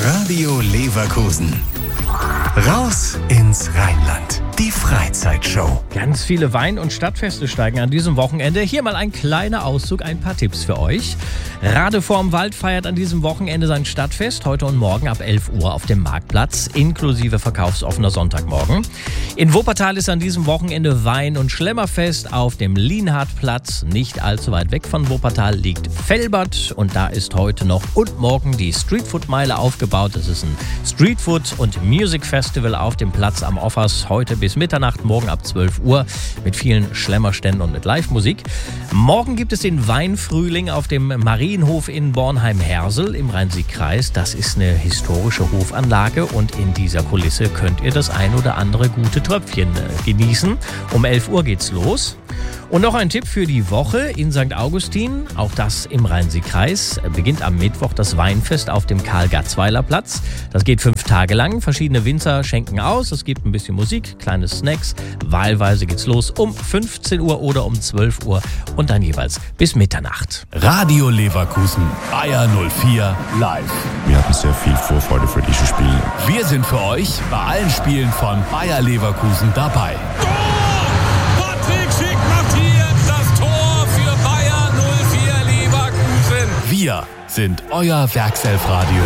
Radio Leverkusen. Raus ins Rheinland. Die Freizeitshow. Ganz viele Wein- und Stadtfeste steigen an diesem Wochenende. Hier mal ein kleiner Auszug, ein paar Tipps für euch. Rade vorm Wald feiert an diesem Wochenende sein Stadtfest, heute und morgen ab 11 Uhr auf dem Marktplatz, inklusive verkaufsoffener Sonntagmorgen. In Wuppertal ist an diesem Wochenende Wein- und Schlemmerfest auf dem Lienhardtplatz. Nicht allzu weit weg von Wuppertal liegt Velbert und da ist heute noch und morgen die Streetfood-Meile aufgebaut. Das ist ein Streetfood- und Music Festival auf dem Platz am Offers, heute bis Mitternacht, morgen ab 12 Uhr mit vielen Schlemmerständen und mit Live-Musik. Morgen gibt es den Weinfrühling auf dem Marienhof in Bornheim-Hersel im Rhein-Sieg-Kreis. Das ist eine historische Hofanlage und in dieser Kulisse könnt ihr das ein oder andere gute Tröpfchen genießen. Um 11 Uhr geht's los. Und noch ein Tipp für die Woche in St. Augustin, auch das im Rhein-Sieg-Kreis, beginnt am Mittwoch das Weinfest auf dem Karl-Gatzweiler-Platz. Das geht 5 Tage lang, verschiedene Winzer schenken aus, es gibt ein bisschen Musik, kleine Snacks, wahlweise geht's los um 15 Uhr oder um 12 Uhr und dann jeweils bis Mitternacht. Radio Leverkusen, Bayer 04 live. Wir hatten sehr viel Vorfreude für dieses Spiel. Wir sind für euch bei allen Spielen von Bayer Leverkusen dabei. Patrick Schick macht hier das Tor für Bayer 04 Leverkusen. Wir sind euer Werkself-Radio.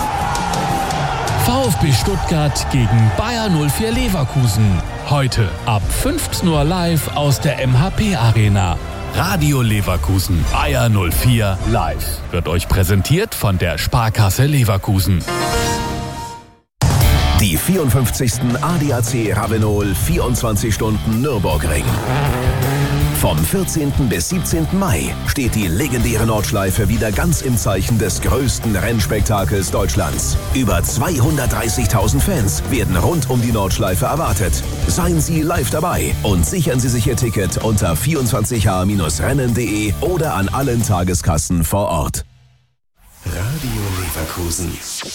VfB Stuttgart gegen Bayer 04 Leverkusen. Heute ab 15 Uhr live aus der MHP Arena. Radio Leverkusen, Bayer 04 live. Wird euch präsentiert von der Sparkasse Leverkusen. Die 54. ADAC Ravenol 24 Stunden Nürburgring. Vom 14. bis 17. Mai steht die legendäre Nordschleife wieder ganz im Zeichen des größten Rennspektakels Deutschlands. Über 230.000 Fans werden rund um die Nordschleife erwartet. Seien Sie live dabei und sichern Sie sich Ihr Ticket unter 24h-rennen.de oder an allen Tageskassen vor Ort. Radio Leverkusen.